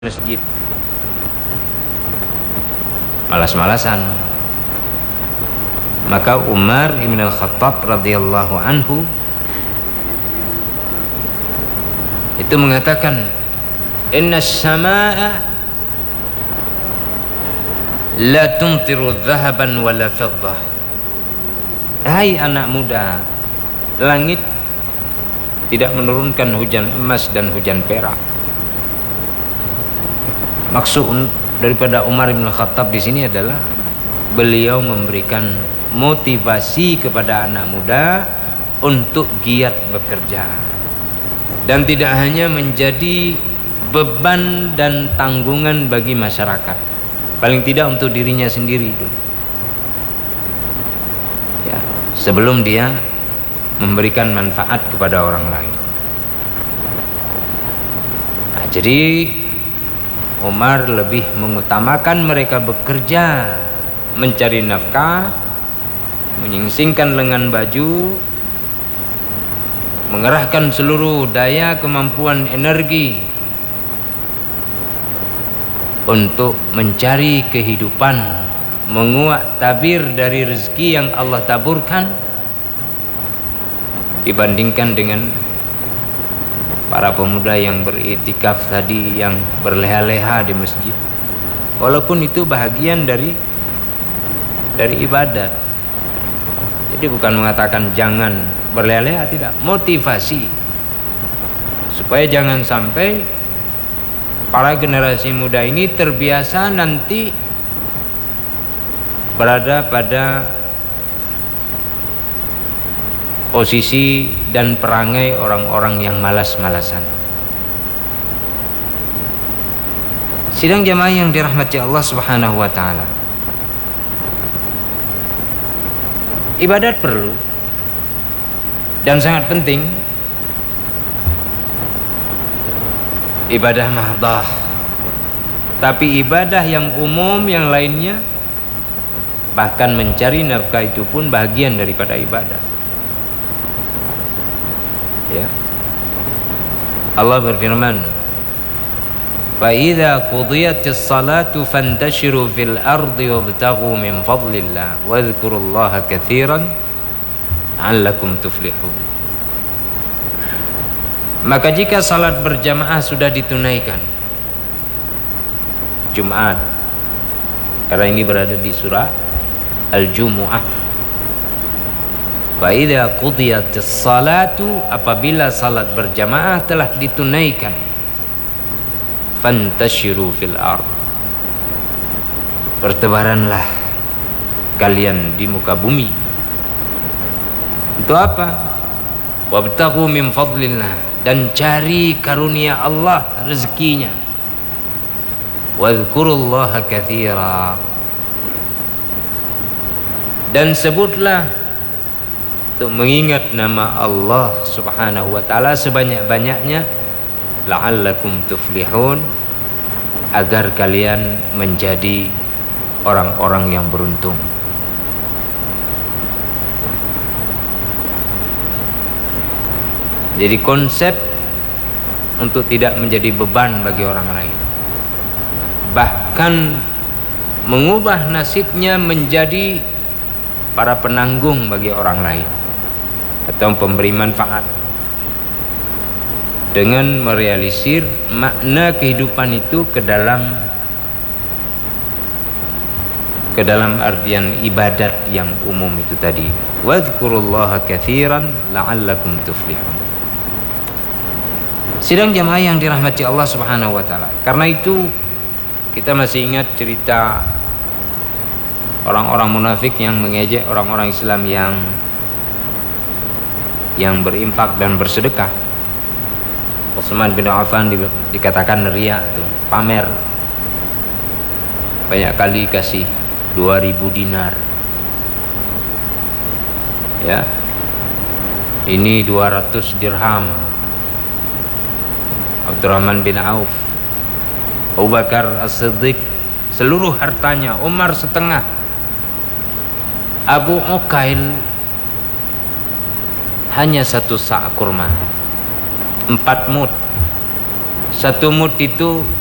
masjid, malas-malasan. Maka Umar ibn al-Khattab radhiyallahu anhu itu mengatakan, inna as-samaa'a la tumtiru dhahaban wala fiddah. Hai anak muda, langit tidak menurunkan hujan emas dan hujan perak. Maksud daripada Umar bin Khattab di sini adalah beliau memberikan motivasi kepada anak muda untuk giat bekerja dan tidak hanya menjadi beban dan tanggungan bagi masyarakat, paling tidak untuk dirinya sendiri dulu. Ya, sebelum dia memberikan manfaat kepada orang lain. Nah, jadi Umar lebih mengutamakan mereka bekerja, mencari nafkah, menyingsingkan lengan baju, mengerahkan seluruh daya, kemampuan, energi untuk mencari kehidupan, menguak tabir dari rezeki yang Allah taburkan, dibandingkan dengan para pemuda yang beriktikaf tadi, yang berleha-leha di masjid. Walaupun itu bahagian dari ibadat. Jadi bukan mengatakan jangan berleha-leha, tidak. Motivasi supaya jangan sampai para generasi muda ini terbiasa nanti berada pada posisi dan perangai orang-orang yang malas-malasan. Sidang jamaah yang dirahmati Allah Subhanahu wa taala. Ibadat perlu dan sangat penting. Ibadah mahdhah. Tapi ibadah yang umum yang lainnya, bahkan mencari nafkah itu pun bagian daripada ibadah. Ya. Allah berfirman, "Fa idza qudiyatis salatu fantashiru fil ardi wabtaghu min fadlillah wadhkurullaha katsiran la'allakum tuflihun." Maka jika salat berjamaah sudah ditunaikan, Jumat, karena ini berada di surah Al-Jumu'ah. Fa idza qudiyatis salatu, apabila salat berjamaah telah ditunaikan, fantashiru fil ard, bertebaranlah kalian di muka bumi. Untuk apa? Wabtaghu min fadlillah, dan cari karunia Allah, rezekinya. Wadhkurullaha katsira, dan sebutlah untuk mengingat nama Allah Subhanahu wa taala sebanyak-banyaknya, la'allakum tuflihun, agar kalian menjadi orang-orang yang beruntung. Jadi konsep untuk tidak menjadi beban bagi orang lain, bahkan mengubah nasibnya menjadi para penanggung bagi orang lain atau pemberi manfaat, dengan merealisir makna kehidupan itu ke dalam artian ibadat yang umum itu tadi. Wadhkurullaha katsiran la'allakum tuflihun. Sidang jamaah yang dirahmati Allah Subhanahu wa taala. Karena itu kita masih ingat cerita orang-orang munafik yang mengejek orang-orang Islam yang berinfak dan bersedekah. Utsman bin Affan dikatakan riya, itu pamer, banyak kali kasih 2000 dinar. Ya, ini 200 dirham. Abdurrahman bin Auf, Abu Bakar As-Siddiq seluruh hartanya, Umar setengah, Abu Uqail hanya 1 sa' kurma, 4 mud. 1 mud itu